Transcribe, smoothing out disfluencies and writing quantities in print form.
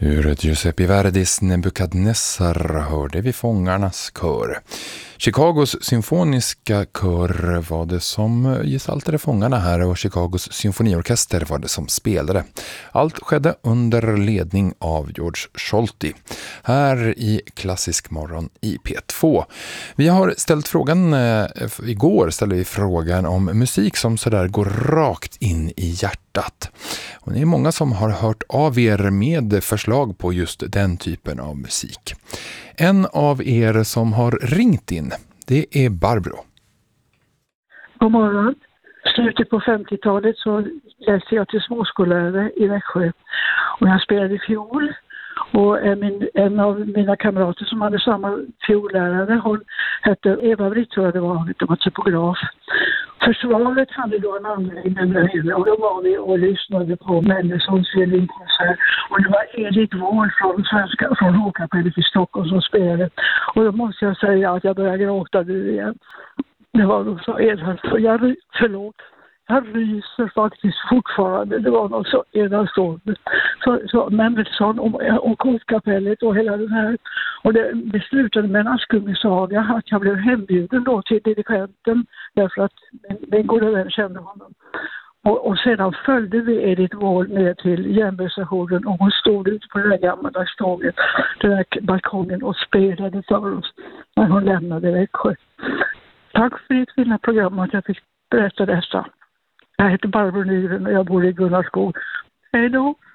Ur Giuseppe Verdis Nebukadnessar hörde vi Fångarnas kör. Chicagos symfoniska kör var det som gestaltade fångarna här och Chicagos symfoniorkester var det som spelade. Allt skedde under ledning av George Scholti. Här i Klassisk morgon i P2. Vi har ställt frågan, igår ställde vi frågan om musik som sådär går rakt in i hjärtat. Och det är många som har hört av er med förslag på just den typen av musik. En av er som har ringt in, det är Barbro. God morgon. Slutet på 50-talet så läste jag till småskollärare i Växjö. Och jag spelade fiol. Och en av mina kamrater som hade samma fiollärare, hon hette Eva Britt, tror jag det var typograf. Försvaret hade då en anläggning där inne och då var vi och lyssnade på Mendelssohns violinkonsert. Och det var Edith Wåhl från Hovkapellet i Stockholm som spelade. Och då måste jag säga att jag började gråta nu igen. Det var nog så enastående. Jag ryser faktiskt fortfarande. Det var något så enastående. Så Mendelssohn och Hovkapellet och hela den här. Och det slutade med en Askungesaga att jag blev hembjuden då till dirigenten. Därför att den gode vän kände honom. Och sedan följde vi Edith Wåhl ner till järnvägsstationen och hon stod ute på det där gamla tåget, den där balkongen och spelade för oss när hon lämnade Växjö. Tack för ditt fina program att jag fick berätta detta. Jag heter Barbro Nygren och jag bor i Gunnarskog. Hej då!